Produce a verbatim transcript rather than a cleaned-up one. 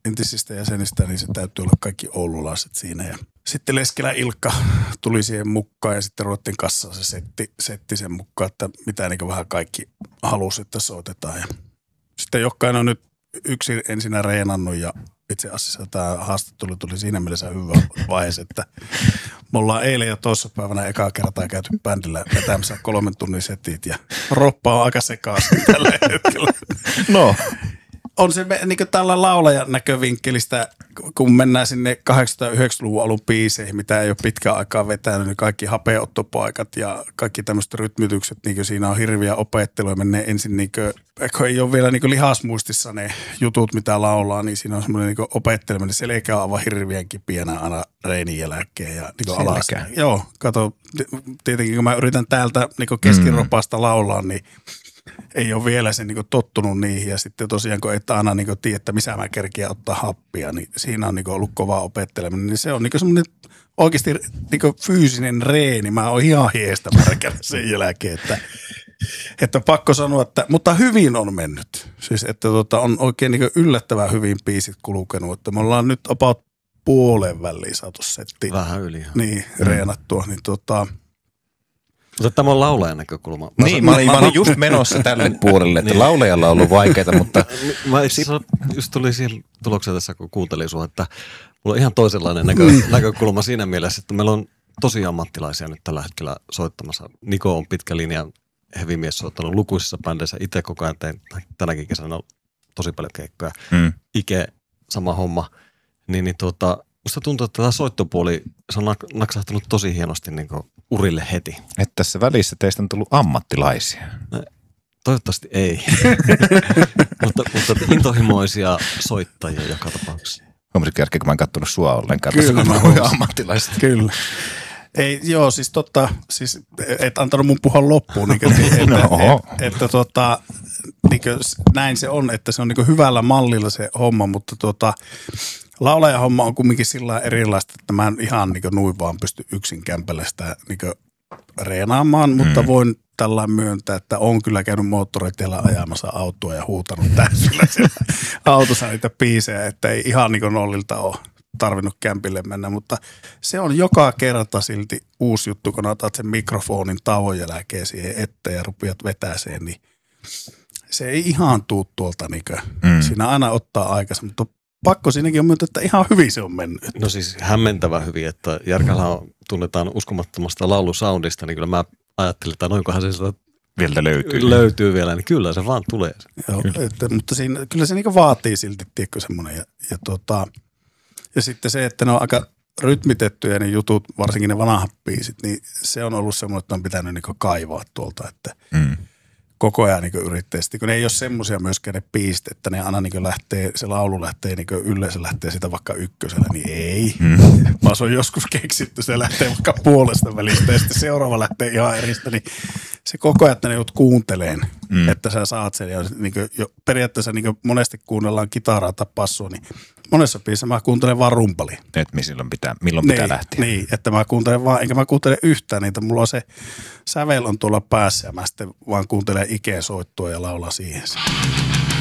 entisistä jäsenistä, niin se täytyy olla kaikki oululaiset siinä. Ja sitten Leskelä Ilkka tuli siihen mukaan ja sitten ruvettiin kassaan se setti, setti sen mukaan, että mitä niin vähän kaikki halusi, että soitetaan. Ja sitten jokainen on nyt yksin ensinnä reenannut ja itse asiassa tämä haastattelu tuli siinä mielessä hyvä vaiheessa, että me ollaan eilen ja toissa päivänä ekaa kertaa käyty bändillä vetämässä kolmen tunnin setit ja roppa on aika sekaisin tällä hetkellä. No. On se niin tällä laulajan näkövinkkelistä, kun mennään sinne kahdeksankymmentä-yhdeksänkymmentäluvun alun biiseihin, mitä ei ole pitkään aikaa vetänyt, niin kaikki hapeenottopaikat ja kaikki tämmöiset rytmitykset, niin siinä on hirviä opetteluja. Menee ensin, niin kuin, kun ei ole vielä niin lihasmuistissa ne jutut, mitä laulaa, niin siinä on semmoinen niin opetteleminen. Selkä on aivan hirviän kipiänä aina reinin jälkeen ja niin alas. Joo, kato, tietenkin kun mä yritän täältä niin keskiropasta laulaa, niin ei ole vielä se niin tottunut niihin ja sitten tosiaan kun et aina niin tiedä, että missä mä kerkiän ottaa happia, niin siinä on niin ollut kovaa opetteleminen. Niin se on niin semmoinen oikeasti niin fyysinen reeni. Mä oon ihan hiestä märkänä sen jälkeen, että, että pakko sanoa, että, mutta hyvin on mennyt. Siis että tota, on oikein niin yllättävän hyvin biisit kulkenut, että me ollaan nyt about puolen väliin saatu setti. Vähän yli. Niin, reenattua, niin tota... Mutta tämä on laulajan näkökulma. Mä niin, mä olin, mä olin just menossa tälle puolelle, että niin. Laulajalla on ollut vaikeaa, mutta... Mä just tuli siihen tulokseen tässä, kun kuuntelin sua, että mulla on ihan toisenlainen näkö, näkökulma siinä mielessä, että meillä on tosi ammattilaisia nyt tällä hetkellä soittamassa. Niko on pitkä linja hevimies soittanut lukuisissa bändeissä. Itse koko ajan tein tänäkin kesänä on tosi paljon keikkoja. Mm. Ike, sama homma. Niin, niin tuota, musta tuntuu, että tämä soittopuoli, se on naksahtanut tosi hienosti niin kuin urille heti. Että tässä välissä teistä on tullut ammattilaisia. No, toivottavasti ei, mutta, mutta intohimoisia soittajia joka tapauksessa. Huomasitko järkeä, kun mä en kattonut sua ollenkaan. Kyllä mä huomasin. Ammattilaiset. Kyllä. Ei, joo, siis totta, siis et antanut mun puhua loppuun, niin kuin, että, no, että, että tota, niin kuin, näin se on, että se on niin kuin hyvällä mallilla se homma, mutta tota, laulajan homma on kumminkin sillä erilaista, että mä en ihan niin kuin nuin vaan pysty yksin kämpällä sitä niin kuin reenaamaan, mm. mutta voin tällä myöntää, että on kyllä käynyt moottoritiellä ajamassa autoa ja huutanut täysillä siellä autossa niitä biisejä, että ei ihan niin kuin nollilta ole tarvinnut kämpille mennä, mutta se on joka kerta silti uusi juttu, kun otat sen mikrofonin tauon jälkeen siihen eteen ja rupeat vetäseen, niin se ei ihan tuu tuolta niinkö. Mm. Siinä aina ottaa aikansa, mutta pakko siinäkin on myöntää, että ihan hyvin se on mennyt. No siis hämmentävä hyvin, että Jarkalla tunnetaan uskomattomasta laulusoundista, niin kyllä mä ajattelin, että noinkohan se sitä vielä löytyy. löytyy vielä, niin kyllä se vaan tulee. Joo, että, mutta siinä, kyllä se niinku vaatii silti, tiedätkö, semmoinen. Ja, ja, tuota, ja sitten se, että ne on aika rytmitettyjä ne jutut, varsinkin ne vanhat biisit, niin se on ollut semmoinen, että on pitänyt niinku kaivaa tuolta, että mm. koko ajan niin yrittäisesti, kun ne ei ole semmoisia myöskään ne biisit, että ne aina niin lähtee, se laulu lähtee, niin yleensä lähtee sitä vaikka ykkösellä, niin ei. Mm. Vaan se on joskus keksitty, se lähtee vaikka puolesta välistä ja sitten seuraava lähtee ihan eristä, niin se koko ajan, että ne joudut kuunteleen, mm. että sä saat sen. Ja niin jo, periaatteessa niin monesti kuunnellaan kitaraa tai passua, niin monessa biisissä mä kuuntelen vaan rumpaliin. Että milloin pitää, milloin pitää niin, lähteä. Niin, että mä kuuntelen vaan, enkä mä kuuntele yhtään niitä. Mulla on se sävel on tuolla päässä ja mä sitten vaan kuuntelen Ikeen soittua ja laulaa siihen.